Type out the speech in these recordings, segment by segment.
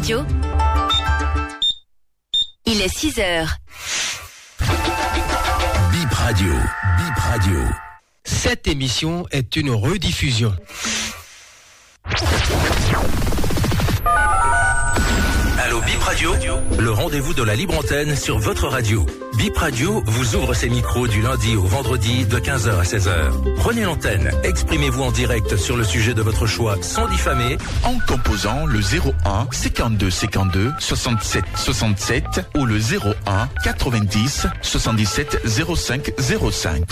Radio. Il est 6h. Bip Radio. Bip Radio. Cette émission est une rediffusion. Allô Bip Radio, le rendez-vous de la libre antenne sur votre radio. Bip Radio vous ouvre ses micros du lundi au vendredi de 15h à 16h. Prenez l'antenne, exprimez-vous en direct sur le sujet de votre choix sans diffamer. En composant le 01 52 52 67 67 ou le 01 90 77 05 05.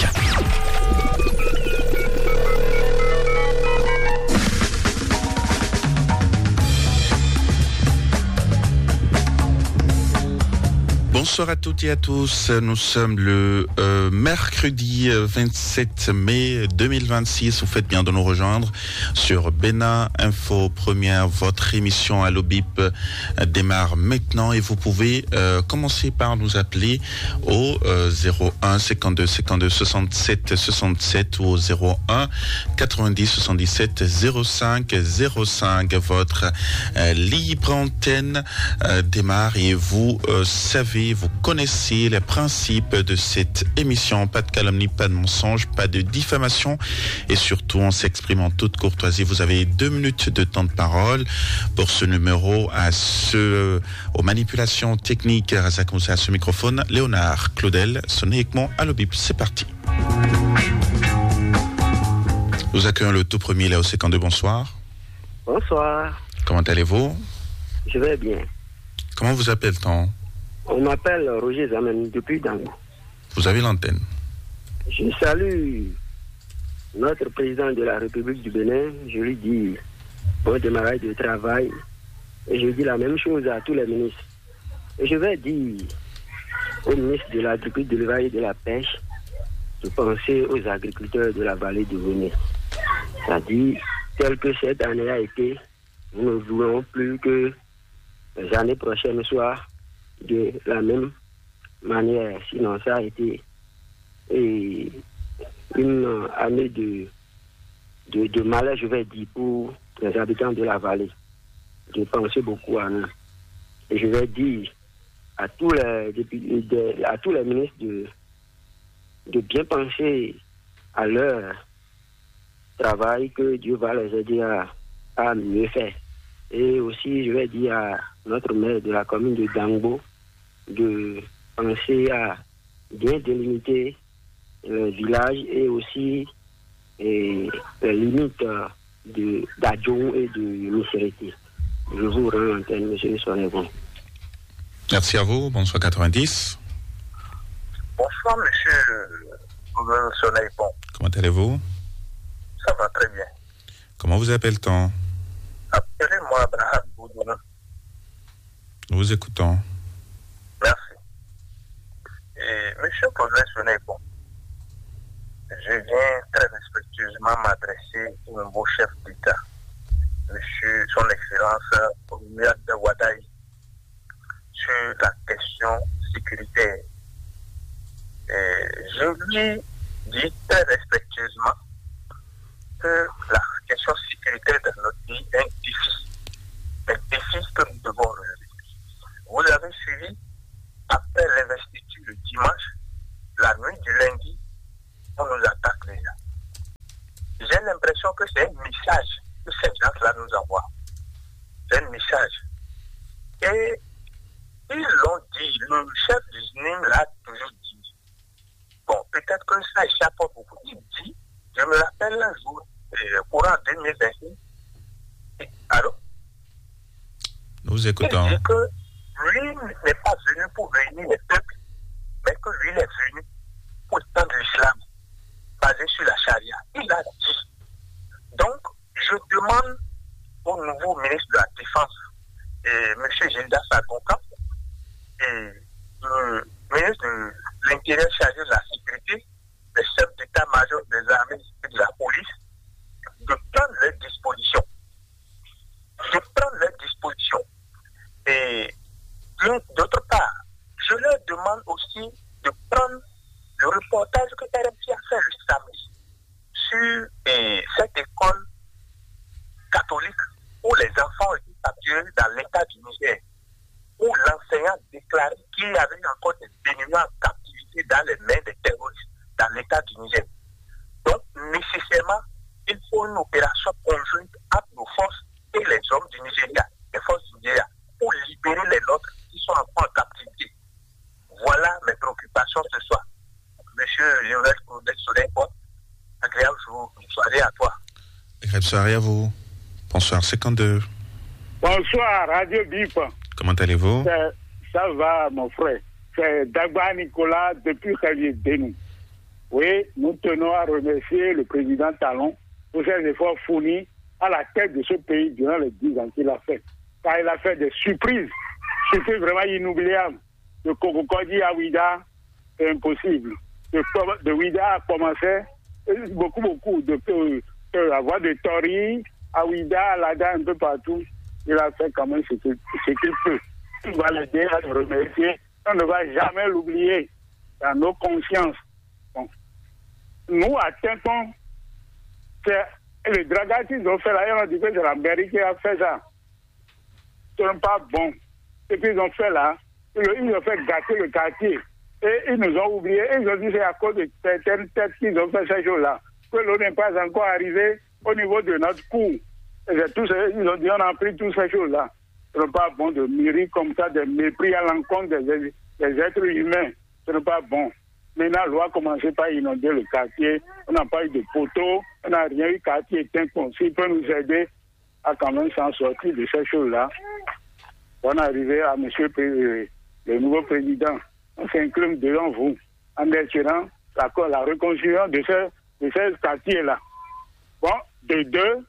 Bonsoir à toutes et à tous. Nous sommes le mercredi 27 mai 2026. Vous faites bien de nous rejoindre sur Bénin Info Première. Votre émission Allo Bip démarre maintenant et vous pouvez commencer par nous appeler au 01 52 52 67 67 ou au 01 90 77 05 05. Votre libre antenne démarre et vous savez, vous connaissez les principes de cette émission. Pas de calomnie, pas de mensonge, pas de diffamation et surtout on s'exprime en toute courtoisie. Vous avez 2 minutes de temps de parole pour ce numéro aux manipulations techniques. Razak Moussa à ce microphone. Léonard Claudel, Sonné Ekmon, Allo Bip. C'est parti. Nous accueillons le tout premier Léo Sécandé. Bonsoir. Bonsoir. Comment allez-vous? Je vais bien. Comment vous appelle-t-on? On m'appelle Roger Zamen depuis Dango. Vous avez l'antenne. Je salue notre président de la République du Bénin. Je lui dis bon démarrage de travail. Et je dis la même chose à tous les ministres. Et je vais dire au ministre de l'Agriculture, de l'Élevage et de la Pêche de penser aux agriculteurs de la vallée du Bénin. C'est-à-dire, tel que cette année a été, nous ne voulons plus que les années prochaines soient de la même manière. Sinon, ça a été une année de malheur, je vais dire, pour les habitants de la vallée. Je pensais beaucoup à nous. Et je vais dire à tous les ministres de bien penser à leur travail, que Dieu va les aider à mieux faire. Et aussi, je vais dire à notre maire de la commune de Dangbo de penser à bien délimiter le village et aussi les limites d'Adjon et de Misérité. Je vous rends l'antenne, monsieur Sonnévon. Merci à vous. Bonsoir 90. Bonsoir, monsieur Sonnévon. Comment allez-vous? Ça va très bien. Comment vous appelle-t-on? Appelez-moi Abraham Boudouna. Nous vous écoutons. Merci. Et monsieur le professeur Sonnévon, je viens très respectueusement m'adresser au nouveau chef d'État, monsieur son Excellence Oumia de Wadaï, sur la question sécuritaire. Et je lui dis très respectueusement que la question sécuritaire de notre pays est un défi que nous devons relever. Vous avez suivi, après l'investiture le dimanche, la nuit du lundi, on nous attaque déjà. J'ai l'impression que c'est un message que ces gens-là nous envoient. C'est un message. Et ils l'ont dit, le chef du SNIM l'a toujours dit. Bon, peut-être que ça échappe à beaucoup. Il dit, je me rappelle un jour, courant 2021, allô? Nous écoutons. Il dit que lui n'est pas venu pour réunir les peuples, mais que lui est venu pour étendre l'islam basé sur la charia. Il a dit. Donc, je demande au nouveau ministre de la Défense, M. Gildas Sagonka, et le ministre de l'Intérieur chargé de la sécurité, le chef d'état-major des armées et de la police, de prendre leurs dispositions. Et d'autre part, je leur demande aussi de prendre le reportage que RMC a fait le samedi sur cette école catholique où les enfants ont été capturé dans l'État du Niger, où l'enseignant déclarait qu'il y avait encore des détenus en captivité dans les mains des terroristes dans l'État du Niger. Donc, nécessairement, il faut une opération conjointe entre nos forces et les hommes du Nigeria, les forces du Nigeria, pour libérer les nôtres qui sont encore en captivité. Voilà mes préoccupations ce soir. Monsieur Lionel Soleil, agréable soirée à toi. Agréable soirée à vous. Bonsoir, 52. Bonsoir, Radio BIP. Comment allez-vous? Ça va, mon frère. C'est Dagba Nicolas depuis Xavier Denou. Oui, nous tenons à remercier le président Talon pour ses efforts fournis à la tête de ce pays durant les 10 ans qu'il a fait. Car il a fait des surprises vraiment inoubliables. De Kokokodi à Ouida, c'est impossible. De Ouida a commencé beaucoup, de la voie de Tori, à Ouida, à Lada, un peu partout. Il a fait quand même ce qu'il peut. On va l'aider à le remercier. On ne va jamais l'oublier dans nos consciences. Bon. Nous, à Tinton, c'est le dragage qu'ils ont fait là, on a dit que c'est la mairie qui a fait ça. Ce n'est pas bon. Ce qu'ils ont fait là, ils ont fait gâter le quartier. Et ils nous ont oubliés. Ils ont dit que c'est à cause de certaines têtes qu'ils ont fait ces choses-là. Que l'on n'est pas encore arrivé au niveau de notre cour. Et ils ont dit on a pris toutes ces choses-là. Ce n'est pas bon de mûrir comme ça, de mépris à l'encontre des êtres humains. Ce n'est pas bon. Maintenant, l'on a commencé par inonder le quartier. On n'a pas eu de poteaux. On n'a rien eu. Le quartier est inconscient. Il peut nous aider à quand même s'en sortir de ces choses-là. On est arrivé à monsieur le nouveau président. On s'incline devant vous en espérant la reconstruction de ces quartiers-là. Bon, de deux,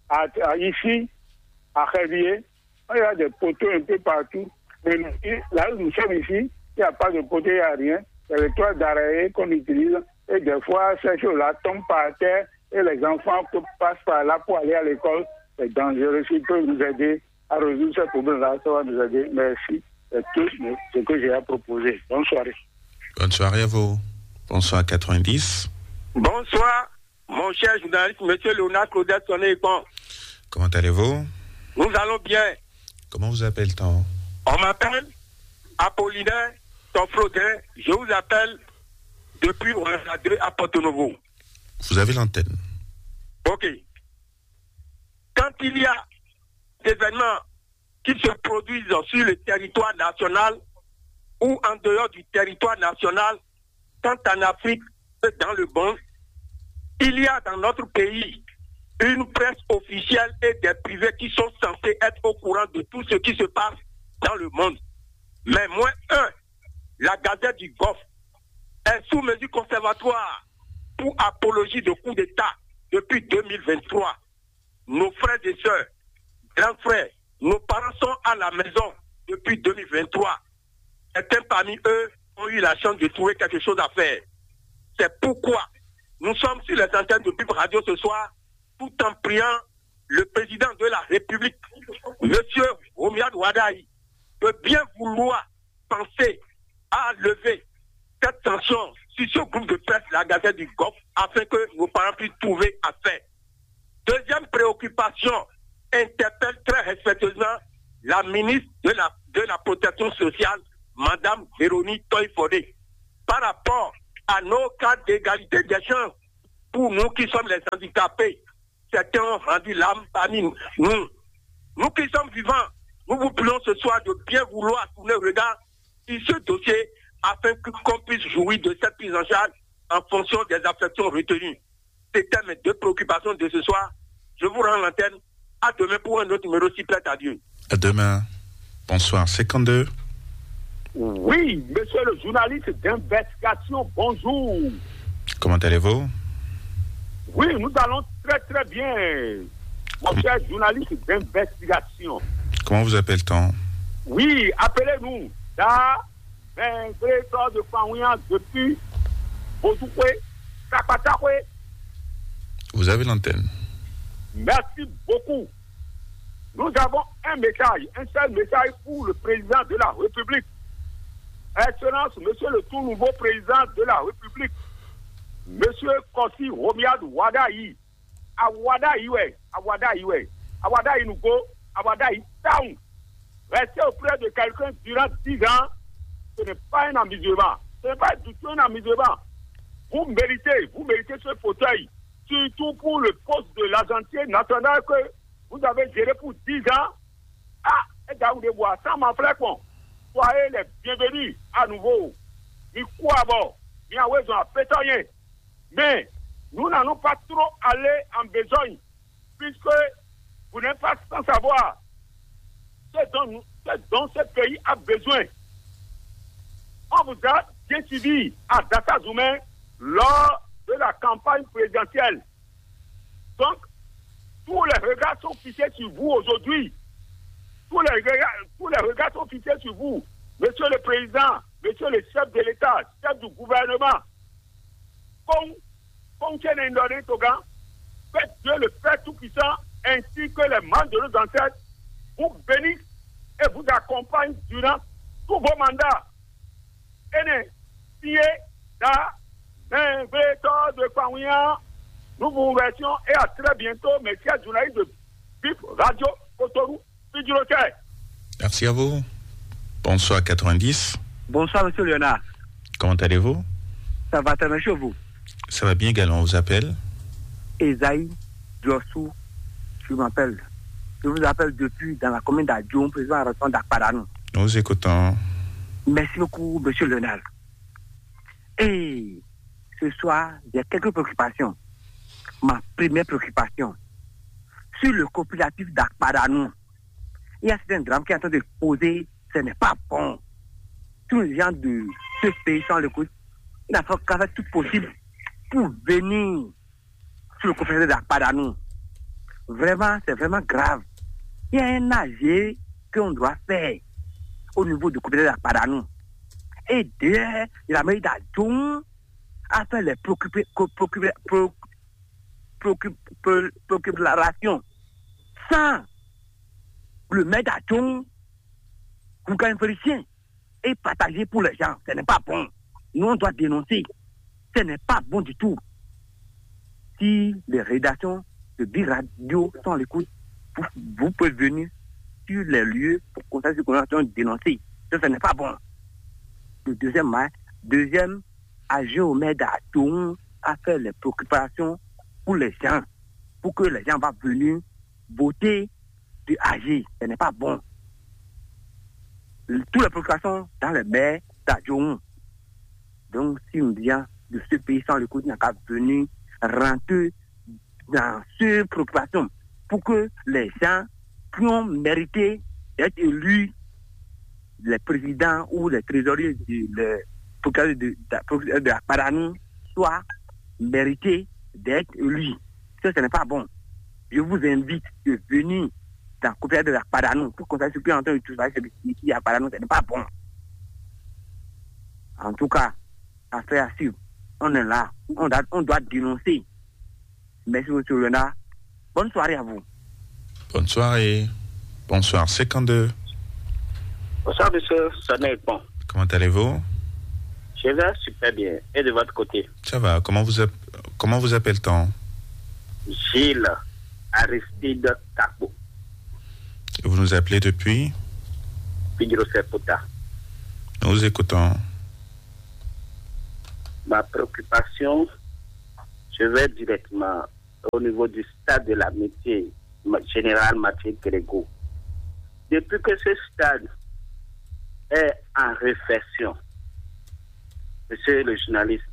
ici, à Révier, il y a des poteaux un peu partout. Mais là où nous sommes ici, il n'y a pas de poteaux, il n'y a rien. C'est les toits d'arrêt qu'on utilise. Et des fois, ces choses-là tombent par terre et les enfants passent par là pour aller à l'école. C'est dangereux. S'il peut nous aider à résoudre ce problème-là, ça va nous aider. Merci. C'est tout ce que j'ai à proposer. Bonne soirée. Bonne soirée à vous. Bonsoir 90. Bonsoir, mon cher journaliste, monsieur Léonard Claudel Soné-Epon. Comment allez-vous? Nous allons bien. Comment vous appelle-t-on? On m'appelle Apollinaire Tonflodin. Je vous appelle depuis Rwanda 2 à Porto-Novo. Vous avez l'antenne. Ok. Quand il y a des événements qui se produisent sur le territoire national ou en dehors du territoire national, tant en Afrique que dans le monde, il y a dans notre pays une presse officielle et des privés qui sont censés être au courant de tout ce qui se passe dans le monde. Mais moins la Gazette du Golfe est sous mesure conservatoire pour apologie de coup d'État depuis 2023. Nos frères et sœurs, grands frères, nos parents sont à la maison depuis 2023. Certains parmi eux ont eu la chance de trouver quelque chose à faire. C'est pourquoi nous sommes sur les antennes de BIP Radio ce soir, tout en priant le président de la République, M. Romuald Wadaï, de bien vouloir penser à lever cette sanction sur ce groupe de presse, la Gazette du Golfe, afin que nos parents puissent trouver à faire. Deuxième préoccupation, interpelle très respectueusement la ministre de la Protection sociale, Madame Véronique Toye-Fodé, par rapport à nos cas d'égalité des chances pour nous qui sommes les handicapés. Certains ont rendu l'âme parmi nous. Nous qui sommes vivants, nous vous prions ce soir de bien vouloir tourner le regard sur ce dossier afin qu'on puisse jouir de cette prise en charge en fonction des affections retenues. C'était mes deux préoccupations de ce soir. Je vous rends l'antenne. À demain pour un autre numéro, si plaît à Dieu. À demain. Bonsoir, 52. Oui, monsieur le journaliste d'investigation, bonjour. Comment allez-vous? Oui, nous allons très très bien. Mon cher journaliste d'investigation. Comment vous appelle-t-on? Oui, appelez-nous. Là, 23 heures de Fawouyan depuis Bozoué, Kapatakoué. Vous avez l'antenne. Merci beaucoup. Nous avons un seul message pour le président de la République. Excellence, monsieur le tout nouveau président de la République, monsieur Kossi Romuald Wadaï. À Wadaï, nous go, à Wadaï Town. Rester auprès de quelqu'un durant 10 ans, ce n'est pas un amusement. Ce n'est pas du tout un amusement. Vous méritez ce fauteuil, surtout pour le poste de l'agentier national que vous avez géré pour 10 ans. Ah, et Daoudé Bois, ça m'a fait quoi? Soyez les bienvenus à nouveau. Il quoi bon? Il y a un pétanier. Mais nous n'allons pas trop aller en besogne, puisque vous n'êtes pas sans savoir ce dont ce pays a besoin. On vous a bien suivi à Data Zoumen lors de la campagne présidentielle. Donc, tous les regards sont fixés sur vous aujourd'hui. Tous les regards sont fixés sur vous. Monsieur le Président, Monsieur le chef de l'État, chef du gouvernement. Faites Dieu le Père Tout-Puissant ainsi que les membres de nos ancêtres vous bénissent et vous accompagnent durant tous vos mandats. Nous vous remercions et à très bientôt. Merci à journaliste de BIP Radio Cotonou, Fidjuloté. Merci à vous. Bonsoir 90. Bonsoir Monsieur Léonard. Comment allez-vous? Ça va très bien chez vous? Ça va bien également, on vous appelle Esaïe Diossou, je m'appelle. Je vous appelle depuis dans la commune d'Adjoum, président arrondissement d'Akpadanou. Nous écoutons. Merci beaucoup, Monsieur Léonard. Et ce soir, j'ai quelques préoccupations. Ma première préoccupation, sur le coopératif d'Akpadanou, il y a certains drames qui sont en train de poser, ce n'est pas bon. Tous les gens de ce pays sans le coup, il a fait tout possible pour venir sur le coopératif d'Akpadanou. Vraiment, c'est vraiment grave. Il y a un AG qu'on doit faire au niveau du coopératif d'Akpadanou. Et derrière, la mairie d'Adjoum a fait les préoccupations sans le maire d'Adjoum pour qu'un félicien et partager pour les gens. Ce n'est pas bon. Nous, on doit dénoncer. Ce n'est pas bon du tout. Si les rédactions de B-Radio sont à l'écoute, vous pouvez venir sur les lieux pour constater qu'on a dénoncé. Ce n'est pas bon. Le deuxième agent au maire d'Adjoum a fait les préoccupations pour les gens, pour que les gens vont venir voter de AG. Ce n'est pas bon. Toutes les préoccupations dans les maires d'Adjoum. Donc, si on vient de ce pays sans le coup, il n'y a qu'à venir rentrer dans ces préoccupations pour que les gens qui ont mérité d'être élus, les présidents ou les trésoriers de Akpadanou soient mérités d'être élus. Ça, ce n'est pas bon. Je vous invite de venir dans le coopératif de Akpadanou pour constater ce qui est en train de tout ça, ici à Akpadanou, ce n'est pas bon. En tout cas, affaire à suivre. On est là. On doit dénoncer. Merci, M. Léonard. Bonne soirée à vous. Bonne soirée. Bonsoir, 52. Bonsoir, monsieur. Ça n'est bon. Comment allez-vous? Je vais super bien. Et de votre côté? Ça va. Comment vous appelle-t-on? Gilles Aristide Kakbo. Vous nous appelez depuis? Fidjuloté. Nous écoutons. Ma préoccupation, je vais directement au niveau du stade de l'amitié général Mathieu Grégo. Depuis que ce stade est en réflexion, monsieur le journaliste,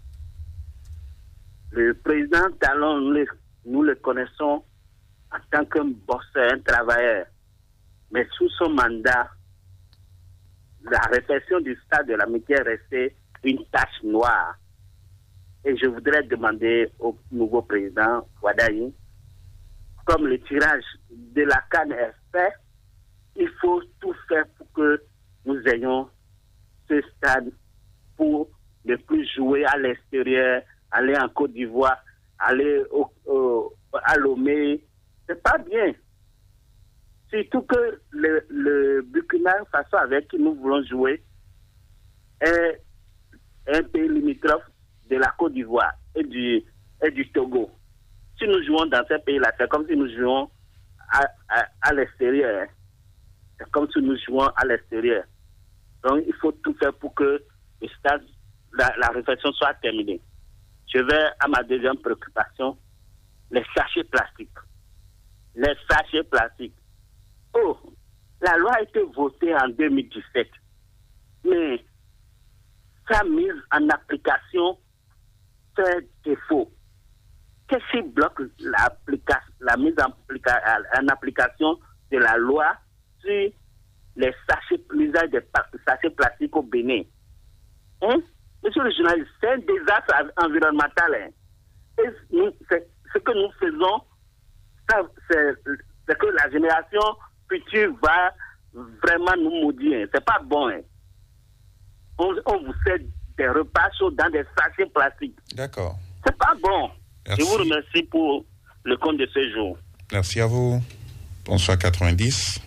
le président Talon, nous le connaissons en tant qu'un bosseur, un travailleur. Mais sous son mandat, la réflexion du stade de l'amitié est restée une tache noire. Et je voudrais demander au nouveau président Wadaï, comme le tirage de la CAN est fait, il faut tout faire pour que nous ayons ce stade pour ne plus jouer à l'extérieur, aller en Côte d'Ivoire, aller à Lomé. C'est pas bien. Surtout que le Burkina Faso avec qui nous voulons jouer est un pays limitrophe de la Côte d'Ivoire et du Togo. Si nous jouons dans ces pays-là, c'est comme si nous jouons à l'extérieur. C'est comme si nous jouons à l'extérieur. Donc, il faut tout faire pour que le stade, la réflexion soit terminée. Je vais à ma deuxième préoccupation, les sachets plastiques. Les sachets plastiques. Oh, la loi a été votée en 2017, mais sa mise en application fait défaut. Qu'est-ce qui bloque la mise en application de la loi sur les sachets, l'usage des sachets plastiques au Bénin? Monsieur le journaliste, c'est un désastre environnemental. Et ce que nous faisons, c'est que la génération future va vraiment nous maudire. C'est pas bon. On vous fait des repas chauds dans des sachets plastiques. D'accord. C'est pas bon. Merci. Je vous remercie pour le compte de ce jour. Merci à vous. Bonsoir 90.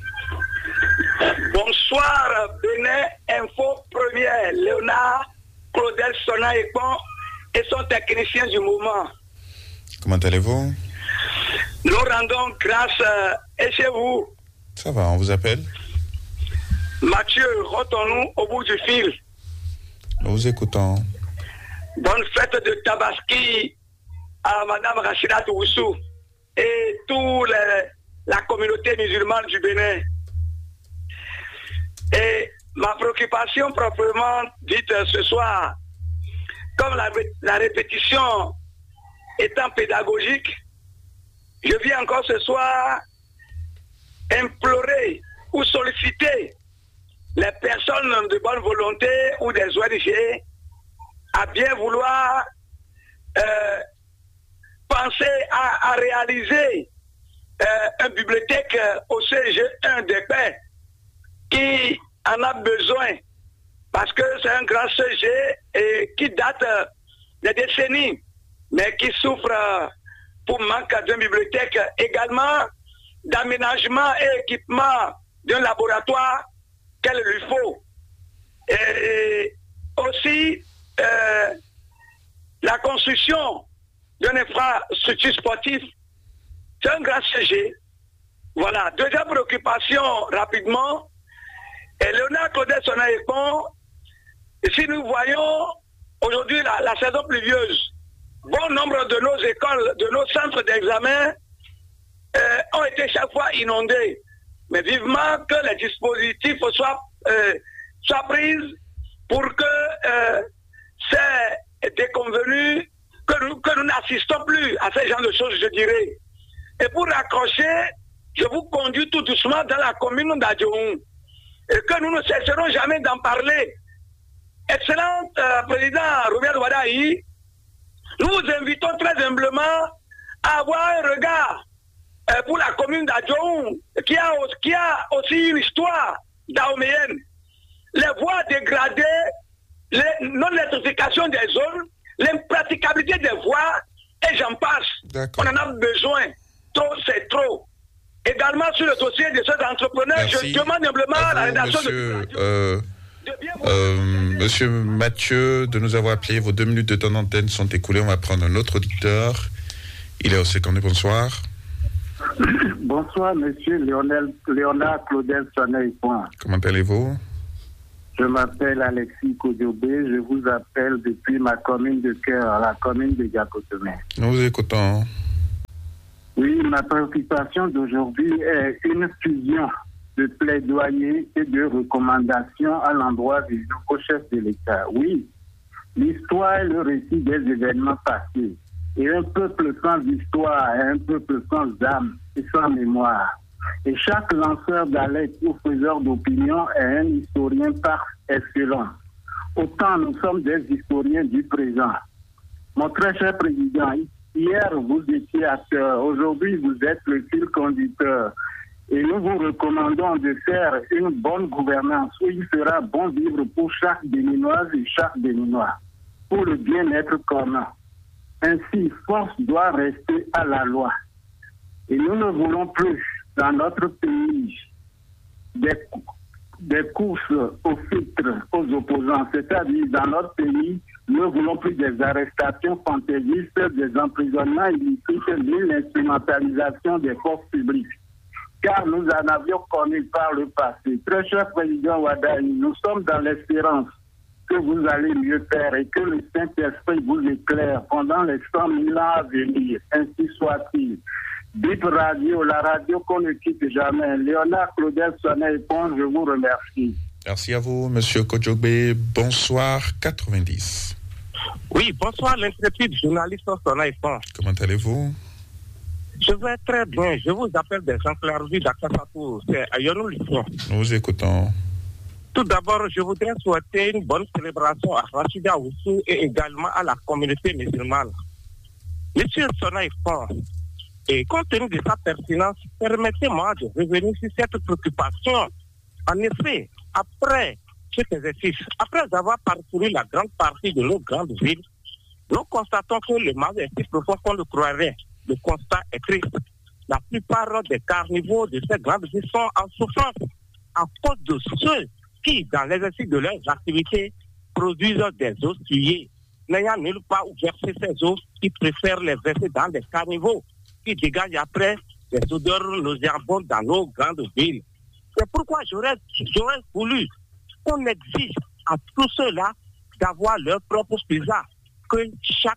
Bonsoir, Bénin Info Première, Léonard, Claudel Sona-Ekpon et son technicien du moment. Comment allez-vous? Nous rendons grâce et chez vous. Ça va, on vous appelle? Mathieu, retenons au bout du fil. Nous vous écoutons. Bonne fête de Tabaski à Madame Rachida Toussou et toute la communauté musulmane du Bénin. Et ma préoccupation proprement dite ce soir, comme la répétition étant pédagogique, je viens encore ce soir implorer ou solliciter les personnes de bonne volonté ou des ONG à bien vouloir penser à réaliser une bibliothèque au CG1 des Paix qui en a besoin parce que c'est un grand CG et qui date des décennies mais qui souffre pour manque d'une bibliothèque, également d'aménagement et équipement d'un laboratoire qu'elle lui faut. Et aussi la construction d'une infrastructure sportive. C'est un grand sujet. Voilà. Deuxième préoccupation, rapidement. Et Léonard Claudel Sona-Ekpon, si nous voyons aujourd'hui la saison pluvieuse, bon nombre de nos écoles, de nos centres d'examen ont été chaque fois inondés. Mais vivement que les dispositifs soient pris pour que c'est déconvenu, que nous n'assistons plus à ce genre de choses, je dirais. Et pour raccrocher, je vous conduis tout doucement dans la commune d'Adjoun. Et que nous ne cesserons jamais d'en parler. Excellent président Robert Wadaï, nous vous invitons très humblement à avoir un regard pour la commune d'Adjoun, qui a aussi une histoire dahoméenne. Les voies dégradées, les non-électrification des zones, l'impraticabilité des voies, et j'en passe. On en a besoin. Trop, c'est trop. Également sur le dossier de ces entrepreneurs, merci. Je demande humblement à la rédaction Monsieur Mathieu, de nous avoir appelé. Vos 2 minutes de temps d'antenne sont écoulées. On va prendre un autre auditeur. Il est au second. Bonsoir. Bonsoir, monsieur Léonard Claudel Sona-Ekpon. Comment allez-vous? Je m'appelle Alexis Kodjobé. Je vous appelle depuis ma commune de cœur, la commune de Diakotomé. Nous vous écoutons. Oui, ma préoccupation d'aujourd'hui est une fusion de plaidoyer et de recommandations à l'endroit du nouveau chef de l'État. Oui, l'histoire est le récit des événements passés. Et un peuple sans histoire est un peuple sans âme et sans mémoire. Et chaque lanceur d'alerte ou faiseur d'opinion est un historien par excellence. Autant nous sommes des historiens du présent. Mon très cher président, hier vous étiez acteur, aujourd'hui vous êtes le fil conducteur. Et nous vous recommandons de faire une bonne gouvernance où il sera bon vivre pour chaque Béninoise et chaque Béninois, pour le bien-être commun. Ainsi, force doit rester à la loi. Et nous ne voulons plus, dans notre pays, des courses aux filtres aux opposants. C'est-à-dire, dans notre pays, nous ne voulons plus des arrestations fantaisistes, des emprisonnements illicites, ni l'instrumentalisation des forces publiques. car nous en avions connu par le passé. Très cher président Ouaddaï, nous sommes dans l'espérance que vous allez mieux faire et que le Saint-Esprit vous éclaire pendant les 100 000 ans à venir. Ainsi soit-il. BIP Radio, la radio qu'on ne quitte jamais. Léonard Claudel Sonnet-Pont, je vous remercie. Merci à vous, Monsieur Kodjogbe. Bonsoir, 90. Oui, bonsoir, l'intrépide journaliste Sonnet-Pont. Comment allez-vous? Je vais très bien. Je vous appelle des Jean-Claude d'Akasatou. C'est Ayonou Lisson. Nous vous écoutons. Tout d'abord, je voudrais souhaiter une bonne célébration à Rachida Oussou et également à la communauté musulmane. Monsieur Sonnet-Pont, et compte tenu de sa pertinence, permettez-moi de revenir sur cette préoccupation. En effet, après cet exercice, après avoir parcouru la grande partie de nos grandes villes, nous constatons que le mal est si profond qu'on le croirait. Le constat est triste. La plupart des carnivores de ces grandes villes sont en souffrance à cause de ceux qui, dans l'exercice de leurs activités, produisent des eaux souillées. N'ayant nulle part où verser ces eaux, ils préfèrent les verser dans des carnivores qui dégagent après des odeurs nauséabondes dans nos grandes villes. C'est pourquoi j'aurais voulu qu'on exige à tous ceux-là d'avoir leur propre pizza, que chaque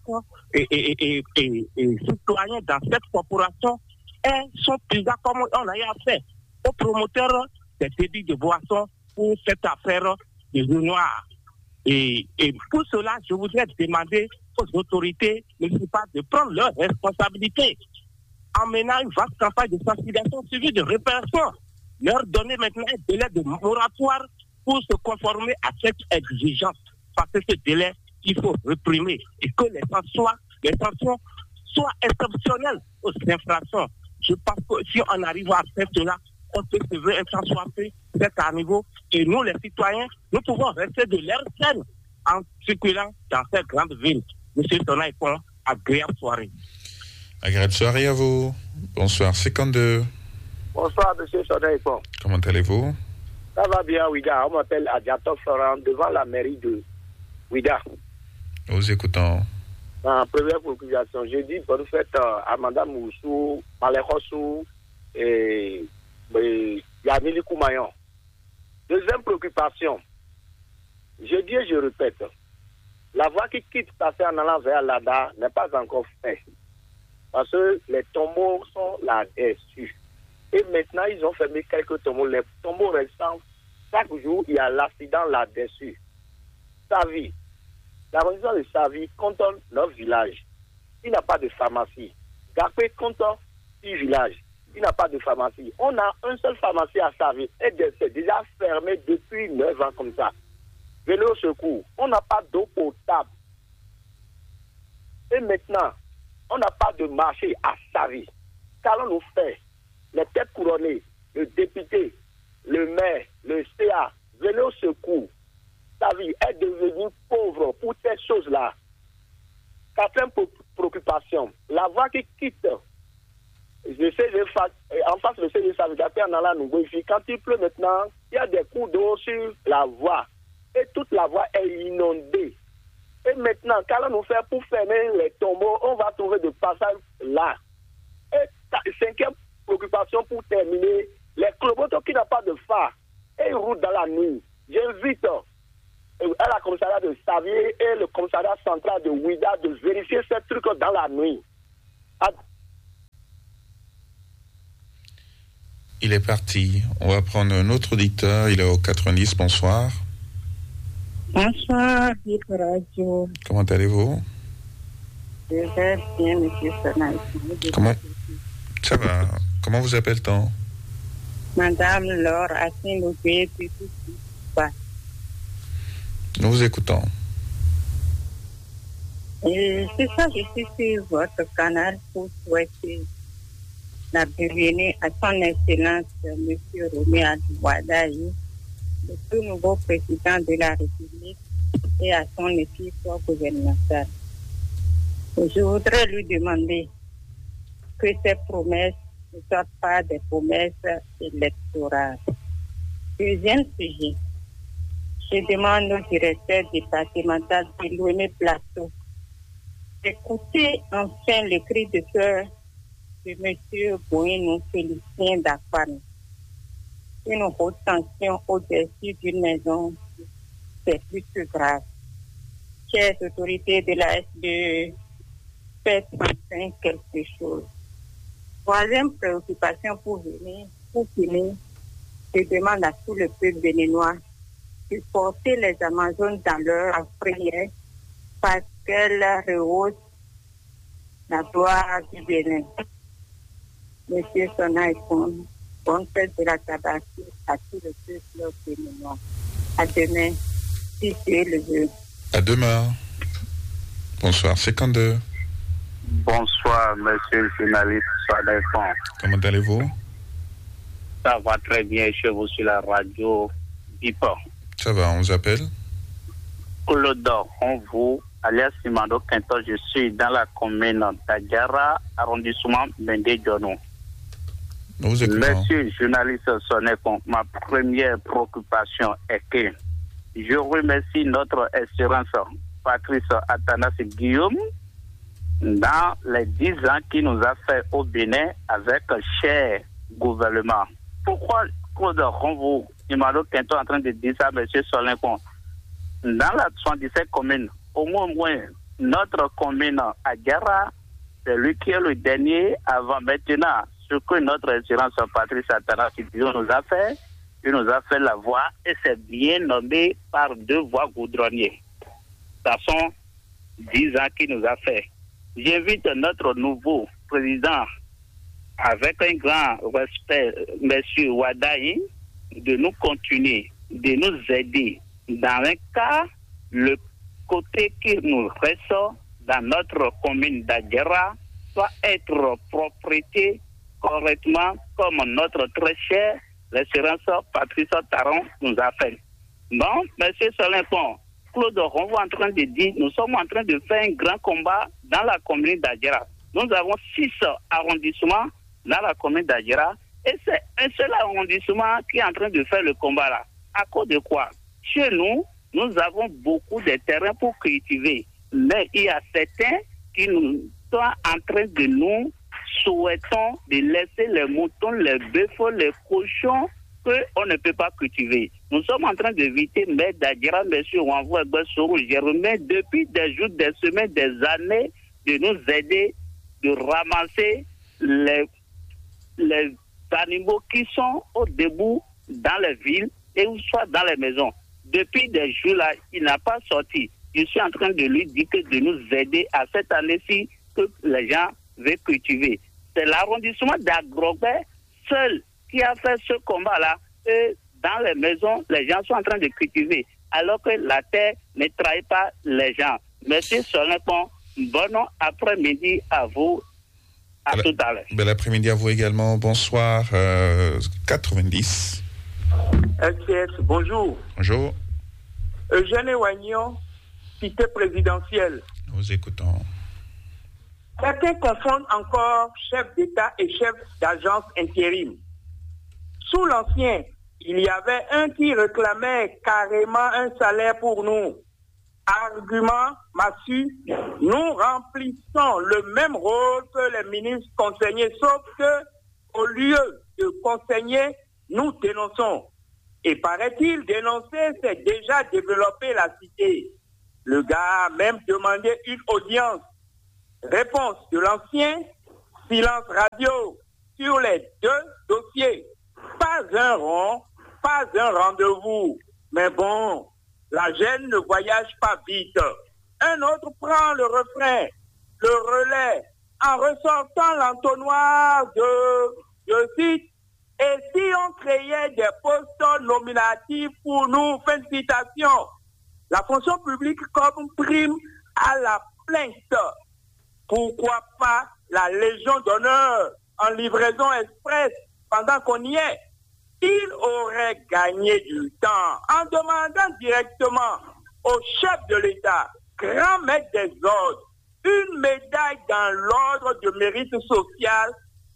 citoyen dans cette corporation ait son pizza comme on a fait aux promoteurs des débits de boissons pour cette affaire de l'eau noire. Et pour cela, je voudrais demander aux autorités municipales de prendre leurs responsabilités en menant une vaste campagne de sensibilisation suivie de répression. Leur donner maintenant un délai de moratoire pour se conformer à cette exigence. Parce que ce délai, il faut réprimer et que les sanctions soient exceptionnelles aux infractions. Je pense que si on arrive à faire cela, on peut sauver un temps soit fait, c'est à niveau. Et nous, les citoyens, nous pouvons rester de l'air saine en circulant dans cette grande ville. Monsieur Sonnet-Pont, agréable soirée. Agréable soirée à vous. Bonsoir, 52. Bonsoir, monsieur Sonnet-Pont. Comment allez-vous? Ça va bien, Ouida. On m'appelle Adiato Florent, devant la mairie de Ouida. Nous vous écoutons. En première préoccupation, j'ai dit bonne fête à Madame Moussou, Malekhossou et Yamili Koumayon. Deuxième préoccupation, je dis et je répète, la voie qui quitte passer en allant vers Lada n'est pas encore faite. Parce que les tombeaux sont là-dessus. Et maintenant, ils ont fermé quelques tombeaux. Les tombeaux restants, chaque jour, il y a l'accident là-dessus. Savi, l'arrondissement de Savi compte 9 villages. Il n'a pas de pharmacie. Gapé compte 6 villages. Il n'a pas de pharmacie. On a une seule pharmacie à Savi. Et c'est déjà fermé depuis 9 ans comme ça. Venez au secours. On n'a pas d'eau potable. Et maintenant, on n'a pas de marché à Savi. Qu'allons-nous faire? Les têtes couronnées, le député, le maire, le CA, venez au secours. Savi est devenu pauvre pour ces choses-là. Quatrième préoccupation, la voie qui quitte en face de CG Savi, en allant nous ici, quand il pleut maintenant, il y a des coups d'eau sur la voie. Et toute la voie est inondée. Et maintenant, qu'allons-nous faire pour fermer les tombeaux? On va trouver de passage là. Et cinquième préoccupation pour terminer, les clobotos qui n'ont pas de phare et ils roulent dans la nuit. J'invite à la commissariat de Savier et le commissariat central de Ouida de vérifier ces trucs dans la nuit. Il est parti. On va prendre un autre auditeur. Il est au 90. Bonsoir. Bonsoir, BIP Radio. Comment allez-vous? Je vais bien, monsieur Sonnet. Comment? Ça va. Comment vous appelle-t-on? Madame Laure Assine-Loubé, Nous vous écoutons. Et c'est ça, je suis sur votre canal pour souhaiter la bienvenue à son Excellence, M. Roméo Ouaddaï, le tout nouveau président de la République, et à son équipe gouvernementale. Je voudrais lui demander que ces promesses ne soient pas des promesses électorales. Deuxième sujet, je demande au directeur départemental de l'ONU Plateau d'écouter enfin le cri de cœur de M. Bouinou Félicien d'Akwan. Une haute tension au-dessus d'une maison, c'est plus que grave. Chères autorités de la SDE, faites enfin quelque chose. Troisième préoccupation pour finir, je demande à tout le peuple béninois de porter les Amazones dans leur prière parce qu'elles rehaussent la gloire du Bénin. Monsieur Sonaïkoun, bonne fête de la tabaski à tout le peuple béninois. À demain, si Dieu le veut. À demain. Bonsoir, 52. Bonsoir, monsieur le journaliste Sonaïkoun. Comment allez-vous? Ça va très bien chez vous sur la radio Bipa. Ça va, on vous appelle? Claude Ronvaux, alias Simando Quinto, je suis dans la commune d'Adjara, arrondissement Bendé-Dionou. Monsieur le journaliste Sonaïkoun, ma première préoccupation est que je remercie notre assurance Patrice Athanas Guillaume dans les 10 ans qu'il nous a fait au Bénin avec cher gouvernement. Pourquoi Claude Ronvaux, Simando Quinto en train de dire ça, monsieur Sonaïkoun? Dans la 77 communes, au moins notre commune Adjara, c'est lui qui est le dernier avant maintenant. Ce que notre assurance Patrice Athanas nous a fait, il nous a fait la voie et c'est bien nommé par 2 voies goudronnières. Ça sont 10 ans qu'il nous a fait. J'invite notre nouveau président, avec un grand respect, M. Wadaï, de nous continuer, de nous aider. Dans un cas, le côté qui nous ressort dans notre commune d'Adjara doit être propriété correctement comme notre très cher l'assurance Patrice Taron nous a fait. Bon, M. Sonaïkoun, Claude Ronvaux en train de dire, nous sommes en train de faire un grand combat dans la commune d'Adjara. Nous avons 6 arrondissements dans la commune d'Adjara et c'est un seul arrondissement qui est en train de faire le combat là. À cause de quoi? Chez nous, nous avons beaucoup de terrains pour cultiver, mais il y a certains qui nous sont en train de nous souhaitons de laisser les moutons, les bœufs, les cochons qu'on ne peut pas cultiver. Nous sommes en train d'éviter, mais d'Adjara, M. Ronvaux et Bessoro, je remets depuis des jours, des semaines, des années, de nous aider, de ramasser les animaux qui sont au debout dans les villes et ou soit dans les maisons. Depuis des jours là, il n'a pas sorti. Je suis en train de lui dire que de nous aider à cette année-ci que les gens veulent cultiver. C'est l'arrondissement d'Agrobert seul qui a fait ce combat-là. Et dans les maisons, les gens sont en train de cultiver, alors que la terre ne trahit pas les gens. Monsieur Sonaïkoun, bon après-midi à vous. À tout à l'heure. Bel après-midi à vous également. Bonsoir. 90. LCS, bonjour. Bonjour. Eugène Wagnon, cité présidentielle. Nous écoutons. Certains confondent encore chef d'État et chef d'agence intérim. Sous l'ancien, il y avait un qui réclamait carrément un salaire pour nous. Argument massu, nous remplissons le même rôle que les ministres conseillers, sauf que au lieu de conseiller, nous dénonçons. Et paraît-il, dénoncer, c'est déjà développer la cité. Le gars a même demandé une audience. Réponse de l'ancien, silence radio sur les 2 dossiers. Pas un rond, pas un rendez-vous. Mais bon, la gêne ne voyage pas vite. Un autre prend le refrain, le relais, en ressortant l'entonnoir de cite. Et si on créait des postes nominatifs pour nous, fin de citation, la fonction publique comme prime à la plainte. Pourquoi pas la Légion d'honneur en livraison express pendant qu'on y est? Il aurait gagné du temps en demandant directement au chef de l'État, grand maître des ordres, une médaille dans l'ordre de mérite social,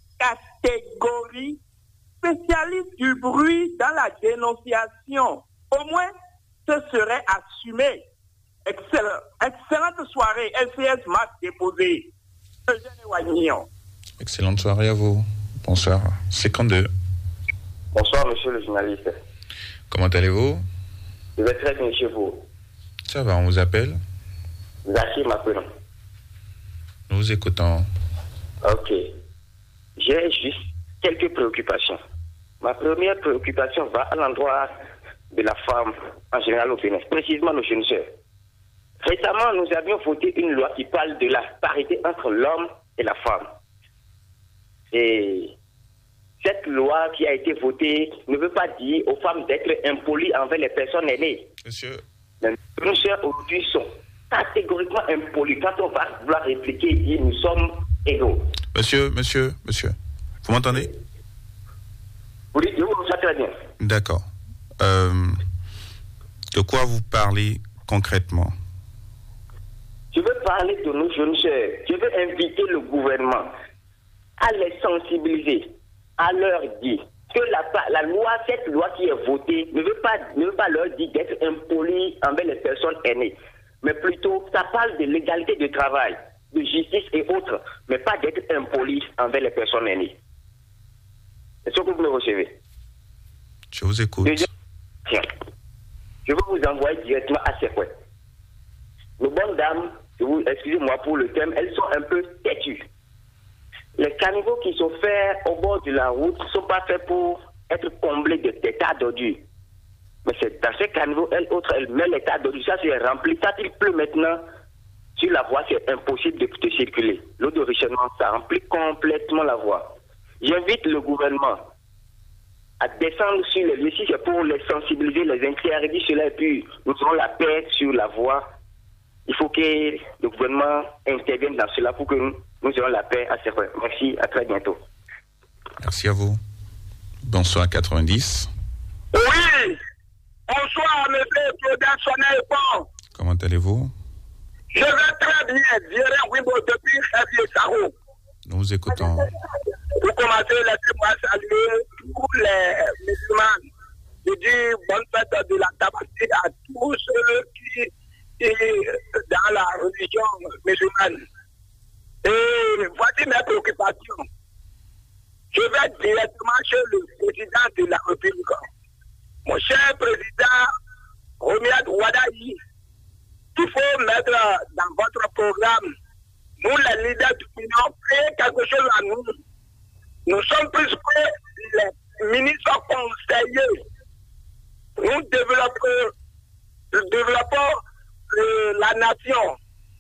catégorie spécialiste du bruit dans la dénonciation. Au moins, ce serait assumé. Excellente soirée. LCS m'a déposé. Eugène Wagnon. Excellente soirée à vous. Bonsoir. 52. Bonsoir, monsieur le journaliste. Comment allez-vous? Je vais très bien chez vous. Ça va, on vous appelle? Zachir m'appelle. Nous vous écoutons. Ok. J'ai juste quelques préoccupations. Ma première préoccupation va à l'endroit de la femme en général au Bénin, précisément nos jeunes sœurs. Récemment, nous avions voté une loi qui parle de la parité entre l'homme et la femme. Et cette loi qui a été votée ne veut pas dire aux femmes d'être impolies envers les personnes aînées. Monsieur. Nos sœurs aujourd'hui sont catégoriquement impolies. Quand on va vouloir répliquer et dire nous sommes égaux. Monsieur. Vous m'entendez? Oui, je vous entends très bien. D'accord. De quoi vous parlez concrètement? Je veux parler de nos jeunes sœurs. Je veux inviter le gouvernement à les sensibiliser, à leur dire que cette loi qui est votée ne veut pas leur dire d'être impolis envers les personnes aînées, mais plutôt ça parle de l'égalité de travail, de justice et autres, mais pas d'être impolis envers les personnes aînées. Est-ce que vous me recevez? Je vous écoute. Tiens, je veux vous envoyer directement à ces points. Nos bonnes dames, excusez-moi pour le terme, elles sont un peu têtues. Les caniveaux qui sont faits au bord de la route ne sont pas faits pour être comblés de tas d'ordures. Mais c'est dans ces caniveaux, elles mettent les tas d'ordures. Ça, c'est rempli. Quand il pleut maintenant, sur la voie, c'est impossible de circuler. L'eau de ruissellement, ça remplit complètement la voie. J'invite le gouvernement à descendre sur les lieux. Si c'est pour les sensibiliser, les interdire cela, et puis nous aurons la paix sur la voie. Il faut que le gouvernement intervienne dans cela pour que nous ayons la paix à ces points. Merci, à très bientôt. Merci à vous. Bonsoir 90. Oui, bonsoir monsieur Claude Sonnet-Pont. Comment allez-vous? Je vais très bien, Dieu Wimbo depuis Xavier Sarro. Nous vous écoutons. Pour commencer, laissez-moi saluer tous les musulmans. Je dis bonne fête de la Tabaski à tous ceux qui dans la religion musulmane. Et voici mes préoccupations. Je vais directement chez le président de la République. Mon cher président Romiad Ouadaï, il faut mettre dans votre programme, nous les leaders d'opinion, créer quelque chose à nous. Nous sommes plus que les ministres conseillers. Nous développons la nation.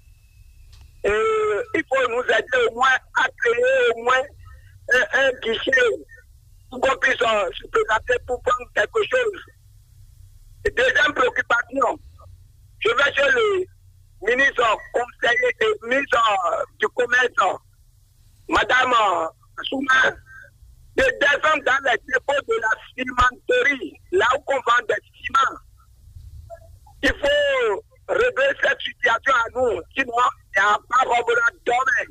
Il faut nous aider au moins à créer au moins un guichet pour qu'on puisse se présenter pour prendre quelque chose. Et deuxième préoccupation, je vais chez le ministre conseiller et ministre du commerce, Madame Souma, de descendre dans les dépôts de la cimenterie, là où on vend des ciments. Il faut régler cette situation à nous, sinon il n'y a pas vraiment de domaine.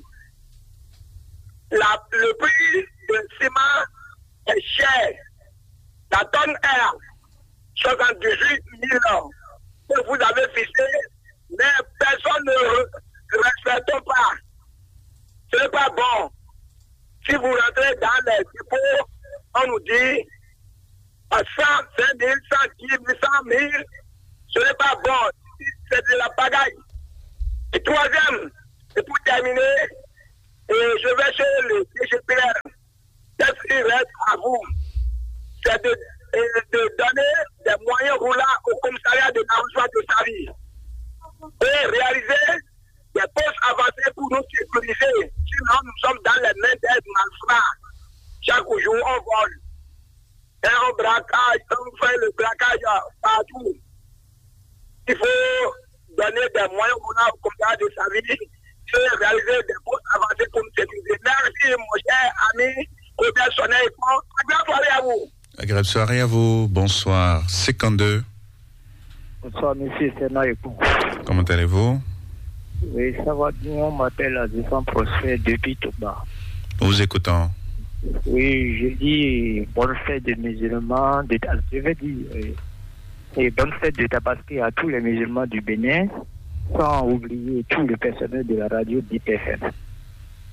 Le prix de ciment est cher. La tonne est 78 000 que vous avez fixé, mais personne ne respecte pas. Ce n'est pas bon. Si vous rentrez dans les dépôts, on nous dit 100, 5 000, 110 000, 100 000, ce n'est pas bon. C'est de la pagaille. Et troisième, et pour terminer, je vais chez le DGPR. Qu'est-ce qu'il reste à vous? C'est de donner des moyens roulants au commissariat de l'arrondissement de Sarri et réaliser des postes avancés pour nous sécuriser. Sinon, nous sommes dans les mains des malfrats. Chaque jour, on vole. Et on braquage, on fait le braquage partout. Il faut donner des moyens roulants au commissariat de Sarri et réaliser des postes avancés pour nous sécuriser. Merci, mon cher ami, Robert Sonnet-Pont. Agréable soirée à vous. Agréable soirée à vous. Bonsoir. 52. Bonsoir, monsieur Sonnet-Pont. Comment allez-vous? Oui, ça va bien. On m'appelle Azifan Prosper depuis Toba. Nous vous écoutons. Oui, je dis bonne fête des musulmans. Je vais dire et bonne fête de Tabaski à tous les musulmans du Bénin, sans oublier tout le personnel de la radio d'IPFM.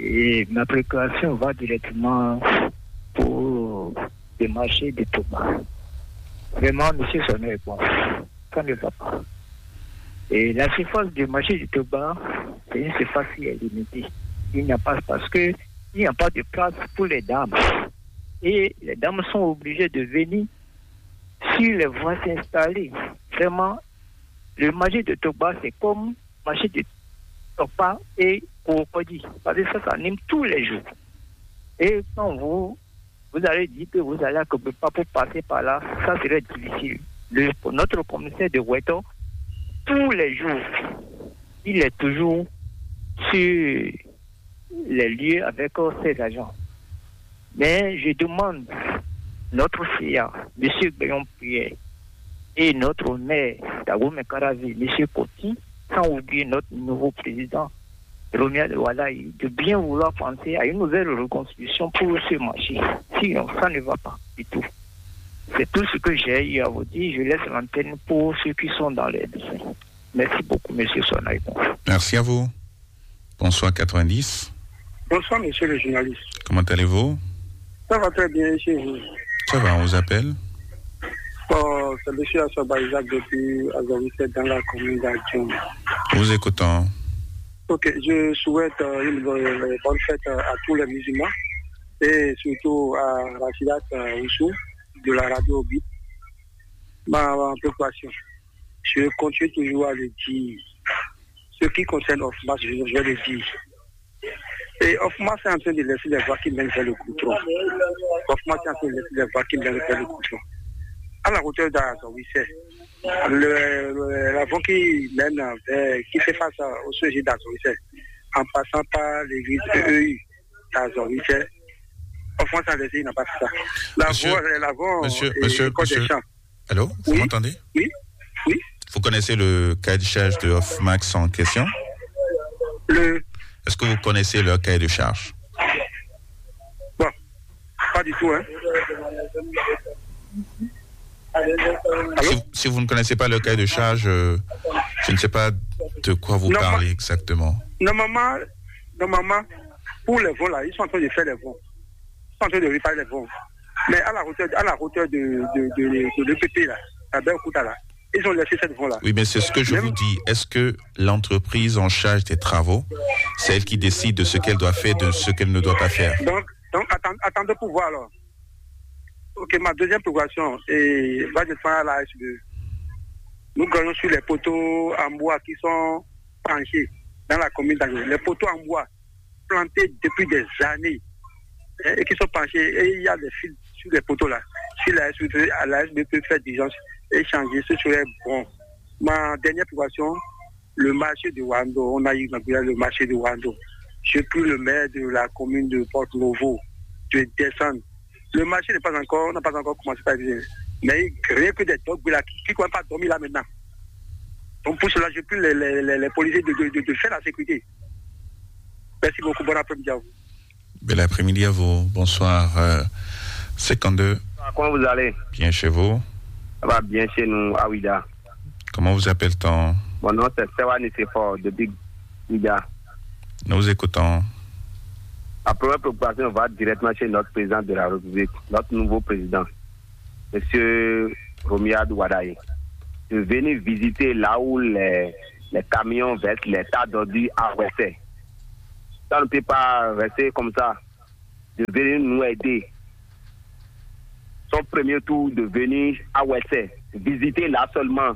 Et ma préoccupation va directement pour le marché de Toba. Vraiment, monsieur Sonnet, bon, ça ne va pas. Et la surface du marché du Toba, c'est une surface qui est limitée. Il n'y a pas, parce que il n'y a pas de place pour les dames. Et les dames sont obligées de venir sur les voies s'installer. Vraiment, le marché de Toba, c'est comme le marché de Toba et Kokodi. Parce que ça s'anime tous les jours. Et quand vous allez dire que vous allez à Kobepa pour passer par là, ça serait difficile. Notre commissaire de Ouetto, tous les jours, il est toujours sur les lieux avec ses agents. Mais je demande notre CIA, M. Bayon Prière, et notre maire, Dagoumé Karavi, M. Koti, sans oublier notre nouveau président, Romia de Wadaï, de bien vouloir penser à une nouvelle reconstruction pour ce marché. Sinon, ça ne va pas du tout. C'est tout ce que j'ai eu à vous dire. Je laisse l'antenne pour ceux qui sont dans les dessins. Merci beaucoup, M. Sonaïbon. Merci à vous. Bonsoir 90. Bonsoir, monsieur le journaliste. Comment allez-vous? Ça va très bien chez vous. Ça va, on vous appelle? C'est monsieur Assoba Isaac depuis Azovissé dans la commune d'Adjon. Vous écoutons. Ok, je souhaite une bonne fête à tous les musulmans et surtout à Rachidat Oussou de la radio BIP. Ma préoccupation, je continue toujours à le dire. Ce qui concerne Offmas, je vais le dire. Et Offmas est en train de laisser les voies qui mènent vers le goudron. Offmas est en train de laisser les voies qui mènent vers le goudron. À la hauteur d'Azovissé, l'avant qui mène qui fait face au sujet d'Azovissé, en passant par l'église EU d'Azovissé, Offmas a laissé, il n'a pas fait ça. Monsieur. Allô, vous m'entendez? Oui. Vous connaissez le cahier de charge de Offmax en question? Est-ce que vous connaissez leur cahier de charge? Bon, pas du tout, hein. Si vous ne connaissez pas le cahier de charge, je ne sais pas de quoi vous parlez exactement. Normalement, pour les vols là, ils sont en train de faire les vols. Ils sont en train de réparer les vols. Mais à la hauteur de l'EPP là, à Berkouta là, ils ont laissé cette voie là. Oui, mais c'est ce que je vous dis. Est-ce que l'entreprise en charge des travaux, c'est elle qui décide de ce qu'elle doit faire, de ce qu'elle ne doit pas faire? Donc attendez pour voir alors. Ok, ma deuxième préoccupation va de faire à la SB. Nous gagnons sur les poteaux en bois qui sont penchés dans la commune d'Angers. Les poteaux en bois plantés depuis des années et qui sont penchés. Et il y a des fils sur les poteaux là. Si la SB peut faire diligence et changer, ce serait bon. Ma dernière préoccupation, le marché de Wando. On a eu le marché de Wando. Je suis plus le maire de la commune de Porte-Novo. Je vais descendre. Le marché n'a pas encore commencé à exister. Mais rien que des dogs là qui ne peuvent pas dormir là maintenant. Donc pour cela, je prie les policiers de faire la sécurité. Merci beaucoup. Bon après-midi à vous. Bel après-midi à vous. Bonsoir. 52. Comment vous allez? Bien chez vous? Ça va bien chez nous, à Ouida. Comment vous appelle-t-on? Mon nom c'est Sewa Nisefort, depuis Ouida. Nous écoutons. La première préoccupation va directement chez notre président de la République, notre nouveau président, M. Romia Douadaï, de venir visiter là où les camions versent les tas d'ordures à Ouessé. Ça ne peut pas rester comme ça, de venir nous aider. Son premier tour de venir à Ouessé, visiter là seulement.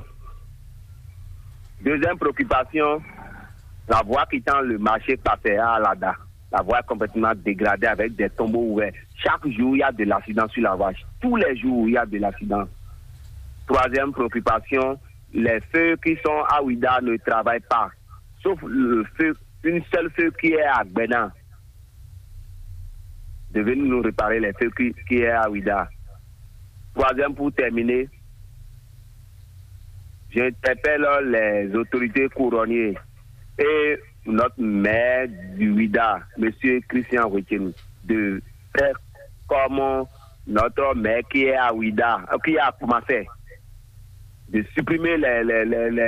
Deuxième préoccupation, la voie quittant le marché Passéa à Lada. La voie est complètement dégradée avec des tombeaux ouverts. Chaque jour, il y a de l'accident sur la voie. Tous les jours, il y a de l'accident. Troisième préoccupation, les feux qui sont à Ouida ne travaillent pas. Sauf le feu, une seule feu qui est à Bénin. De venir nous réparer les feux qui est à Ouida. Troisième, pour terminer, j'interpelle les autorités couronnières et notre maire du Ouida, M. Christian Wetchen, de faire comme notre maire qui est à Ouida, qui est à Koumassé, de supprimer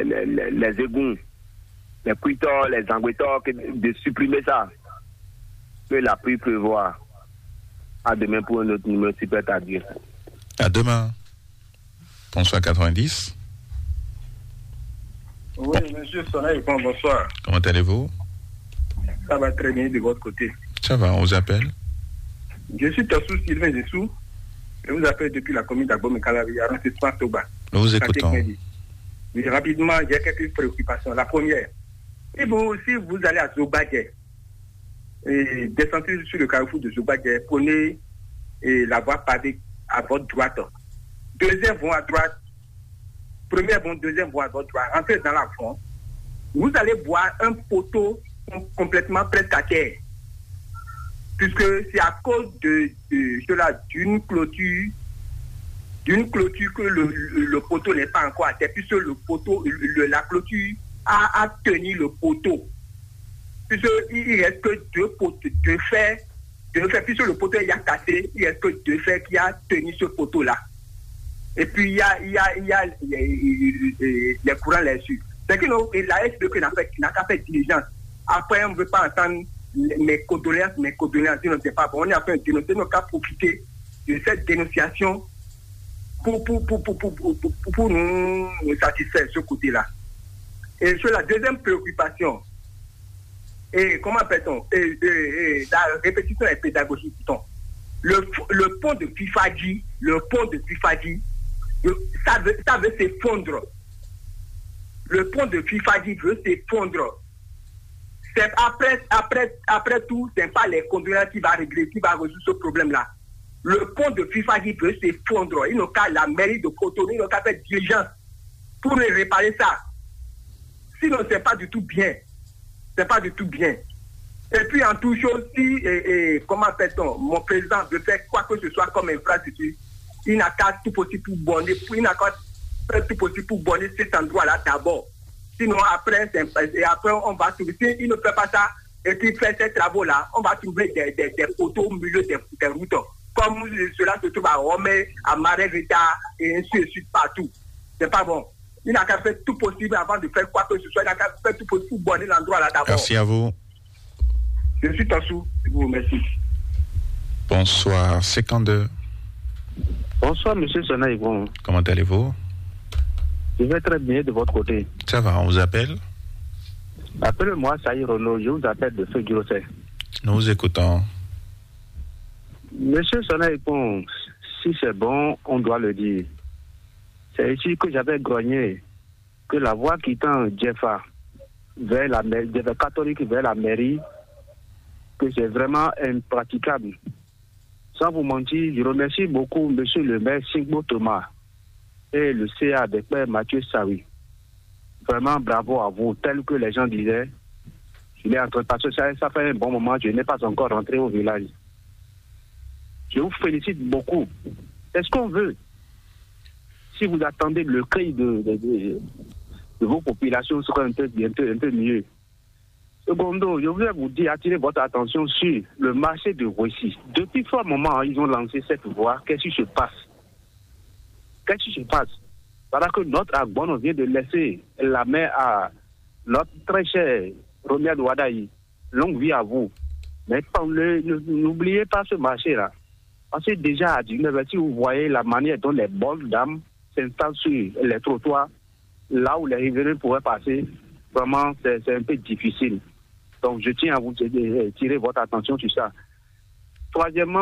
les égouts, les cuitons, les engouettors, de supprimer ça. que la pluie prévoit. À demain pour un autre numéro super tardive. À demain. Bonsoir 90. Oui, monsieur Soleil, bonsoir. Comment allez-vous? Ça va très bien de votre côté. Ça va, on vous appelle? Je suis Tassou Sylvain Dessous. Je vous appelle depuis la commune d'Agbom-Calavi, arrondissement Toba. Nous vous écoutons. Mais rapidement, j'ai quelques préoccupations. La première, si vous allez à Zobadje, et descendez sur le carrefour de Zobadje, prenez la voie pavée à votre droite. Deuxième voie à droite. Première voie, deuxième voie à votre droite. Entrez dans la fond. Vous allez voir un poteau complètement presque à terre. Puisque c'est à cause d'une clôture que le poteau n'est pas encore à terre, puisque le poteau, la clôture a tenu le poteau. Puisqu'il reste que deux fers, puisque le poteau est cassé, il reste que deux fers qui a tenu ce poteau-là. Et puis il y a les courants là-dessus. C'est que la SDE n'a qu'à faire diligence. Après, on ne veut pas entendre mes condoléances, sinon c'est pas bon. On est en train de dénoncer, on a profiter de cette dénonciation pour nous satisfaire ce côté-là. Et sur la deuxième préoccupation, et comment appelle-t-on, la répétition est pédagogique, le pont de Pifadi, ça veut s'effondrer. Le pont de Pifadi veut s'effondrer. C'est après tout, c'est pas les conducteurs qui va régler, qui va résoudre ce problème-là. Le pont de Pifadi veut s'effondrer. Il n'y a qu'à la mairie de Cotonou, il n'y a qu'à faire diligence pour réparer ça. Sinon, c'est pas du tout bien. C'est pas du tout bien. Et puis, en tout chose, si, comment appelle-t-on, mon président veut faire quoi que ce soit comme infrastructure, il n'a qu'à tout possible pour borner, cet endroit-là d'abord. Sinon, après, on va trouver, s'il ne fait pas ça, et puis fait ces travaux-là, on va trouver des poteaux au milieu des routes. Comme cela se trouve à Rome, à Marais-Vita, et ainsi de suite partout. C'est pas bon. Il n'a qu'à faire tout possible avant de faire quoi que ce soit. Il n'a qu'à faire tout possible pour borner l'endroit là d'abord. Merci à vous. Je suis Tassou. Je vous remercie. Bonsoir, 52. Bonsoir, monsieur Sonaï. Comment allez-vous? Je vais très bien de votre côté. Ça va, on vous appelle? Appelez-moi Saïd Renaud, je vous appelle de Feu Grosset. Nous vous écoutons. Monsieur Sonaï, si c'est bon, on doit le dire. C'est ici que j'avais grogné que la voie quittant Jeffa vers la mairie, Jeffa catholique vers la mairie, que c'est vraiment impraticable. Sans vous mentir, je remercie beaucoup monsieur le maire Singbo Thomas et le CA des pères Mathieu Sawi. Vraiment bravo à vous, tel que les gens disaient. Je l'ai entre parce que ça fait un bon moment, je n'ai pas encore rentré au village. Je vous félicite beaucoup. C'est ce qu'on veut. Si vous attendez le cri de vos populations, ce sera un peu mieux. Secondo, je voulais vous dire, attirer votre attention sur le marché de Roissy. Depuis fort moment, ils ont lancé cette voie. Qu'est-ce qui se passe? Voilà que notre Agbon vient de laisser la main à notre très cher Romia Douadaï. Longue vie à vous. Mais n'oubliez pas ce marché-là. Parce que déjà à 19h, si vous voyez la manière dont les bonnes dames s'installent sur les trottoirs, là où les riverains pourraient passer, vraiment, c'est un peu difficile. Donc, je tiens à vous tirer votre attention sur ça. Troisièmement,